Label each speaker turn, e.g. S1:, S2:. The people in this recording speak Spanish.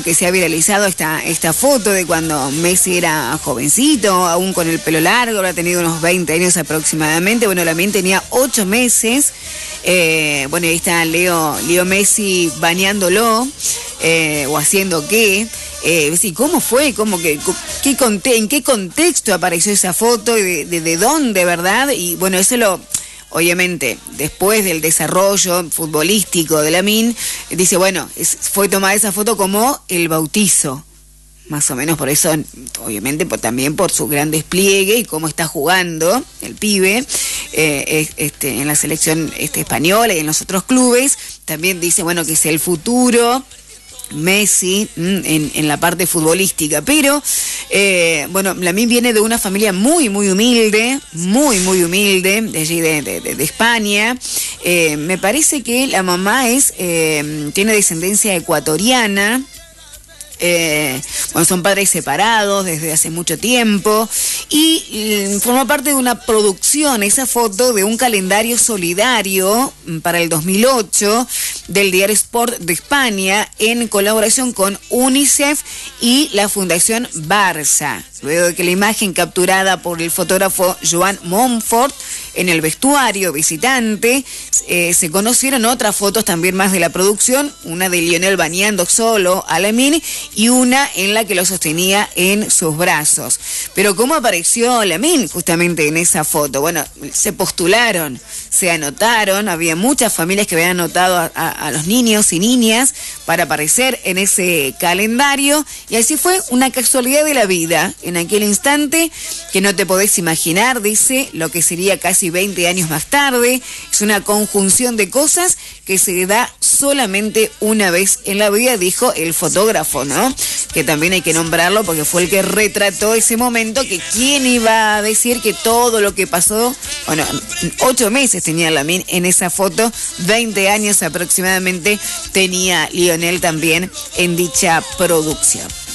S1: que se ha viralizado esta foto de cuando Messi era jovencito, aún con el pelo largo, habrá tenido unos 20 años aproximadamente. Bueno, Lamine tenía 8 meses. Bueno, ahí está Leo Messi bañándolo, o haciendo qué. Sí, ¿cómo fue? ¿En qué contexto apareció esa foto? ¿De dónde, verdad? Y bueno, obviamente, después del desarrollo futbolístico de Lamine, dice, bueno, fue tomada esa foto como el bautizo. Más o menos por eso, obviamente, también por su gran despliegue y cómo está jugando el pibe en la selección española y en los otros clubes. También dice, bueno, que es el futuro Messi en la parte futbolística, pero bueno, Lamine viene de una familia muy humilde, muy humilde, de allí de España. Me parece que la mamá tiene descendencia ecuatoriana. Bueno, son padres separados desde hace mucho tiempo y forma parte de una producción, esa foto, de un calendario solidario para el 2008 del diario Sport de España en colaboración con UNICEF y la Fundación Barça. Luego de que la imagen capturada por el fotógrafo Joan Montfort en el vestuario visitante, se conocieron otras fotos también más de la producción, una de Lionel bañando solo a Lamine y una en la que lo sostenía en sus brazos. Pero ¿cómo apareció Lamine justamente en esa foto? Bueno, se postularon, se anotaron, había muchas familias que habían anotado a los niños y niñas para aparecer en ese calendario, y así fue una casualidad de la vida. En aquel instante, que no te podés imaginar, dice, lo que sería casi 20 años más tarde, es una conjunción de cosas que se da solamente una vez en la vida, dijo el fotógrafo, ¿no? Que también hay que nombrarlo porque fue el que retrató ese momento, que quién iba a decir que todo lo que pasó, bueno, 8 meses tenía Lamine en esa foto, 20 años aproximadamente tenía Lionel también en dicha producción.